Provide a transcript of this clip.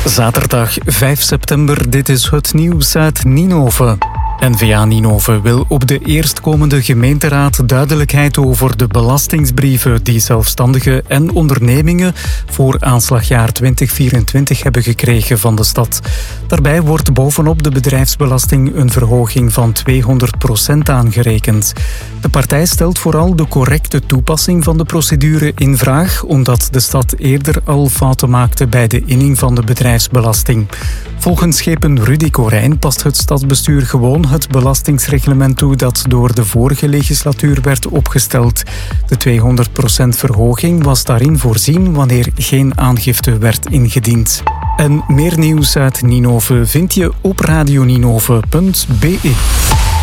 Zaterdag 5 september, dit is het nieuws uit Ninove. N-VA Ninove wil op de eerstkomende gemeenteraad duidelijkheid over de belastingsbrieven die zelfstandigen en ondernemingen voor aanslagjaar 2024 hebben gekregen van de stad. Daarbij wordt bovenop de bedrijfsbelasting een verhoging van 200% aangerekend. De partij stelt vooral de correcte toepassing van de procedure in vraag, omdat de stad eerder al fouten maakte bij de inning van de bedrijfsbelasting. Volgens schepen Rudy Corijn past het stadsbestuur gewoon het belastingsreglement toe dat door de vorige legislatuur werd opgesteld. De 200% verhoging was daarin voorzien wanneer geen aangifte werd ingediend. En meer nieuws uit Ninove vind je op radioninove.be.